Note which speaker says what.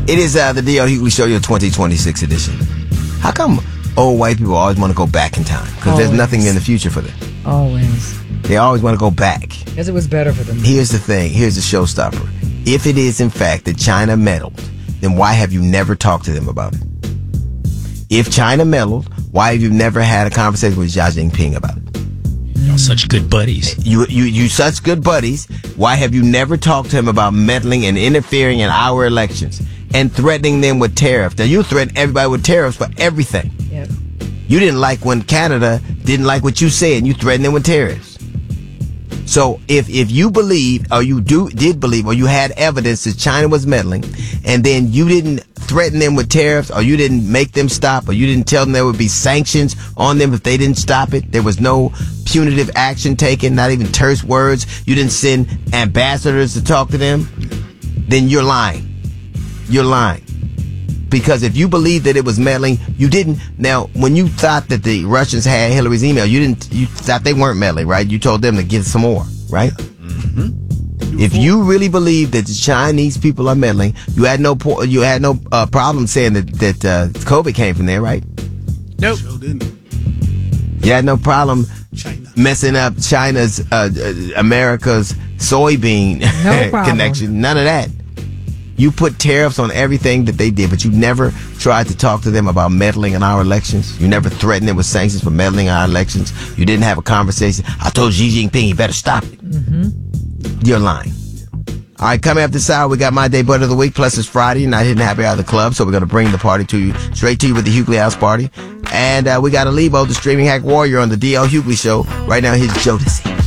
Speaker 1: It is the D.L. Hughley Show, your 2026 edition. How come old white people always want to go back in time? Because there's nothing in the future for them.
Speaker 2: Always.
Speaker 1: They always want to go back.
Speaker 2: Because it was better for them.
Speaker 1: Here's the thing. Here's the showstopper. If it is, in fact, that China meddled, then why have you never talked to them about it? If China meddled, why have you never had a conversation with Xi Jinping about it?
Speaker 3: Y'all such good buddies.
Speaker 1: You such good buddies. Why have you never talked to him about meddling and interfering in our elections and threatening them with tariffs? Now, you threaten everybody with tariffs for everything.
Speaker 2: Yep.
Speaker 1: You didn't like when Canada didn't like what you said, and you threatened them with tariffs. So if you believe, or you did believe, or you had evidence that China was meddling, and then you didn't threaten them with tariffs, or you didn't make them stop, or you didn't tell them there would be sanctions on them if they didn't stop it, there was no punitive action taken, not even terse words, you didn't send ambassadors to talk to them, then you're lying. You're lying. Because if you believe that it was meddling, you didn't. Now, when you thought that the Russians had Hillary's email, you thought they weren't meddling, right? You told them to give some more, right? Mm-hmm. If you really believe that the Chinese people are meddling, you had no problem saying that COVID came from there, right?
Speaker 3: Nope.
Speaker 4: Sure didn't.
Speaker 1: You had no problem messing up China's, America's soybean connection. None of that. You put tariffs on everything that they did, but you never tried to talk to them about meddling in our elections. You never threatened them with sanctions for meddling in our elections. You didn't have a conversation. I told Xi Jinping he better stop it. Mm-hmm. You're lying. All right, coming up this hour, we got My Day Butt of the Week, plus it's Friday, and I didn't happy hour of the club, so we're going to bring the party to you, straight to you with the Hughley House Party. And we got Alibo, the streaming hack warrior, on the D.L. Hughley Show. Right now, here's Jodeci.